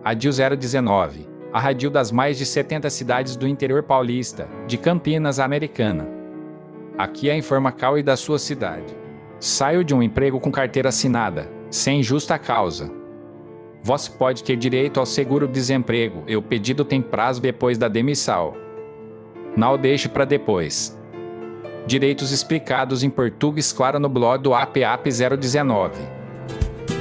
Radil 019. A radil das mais de 70 cidades do interior paulista, de Campinas a Americana. Aqui é a Informacal e da sua cidade. Saio de um emprego com carteira assinada, sem justa causa. Você pode ter direito ao seguro-desemprego e o pedido tem prazo depois da demissão. Não deixe para depois. Direitos explicados em português claro no blog do APAP 019.